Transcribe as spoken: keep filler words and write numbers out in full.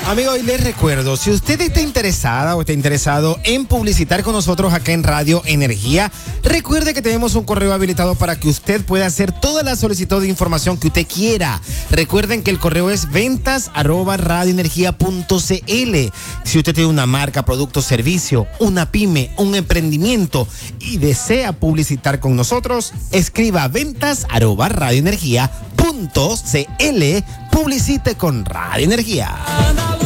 Amigo, y les recuerdo, si usted está interesada o está interesado en publicitar con nosotros acá en Radio Energía, recuerde que tenemos un correo habilitado para que usted pueda hacer toda la solicitud de información que usted quiera. Recuerden que el correo es ventas arroba radioenergia punto cl. Si usted tiene una marca, producto, servicio, una pyme, un emprendimiento y desea publicitar con nosotros, escriba ventas arroba radioenergia punto cl. Publicite con Radio Energía.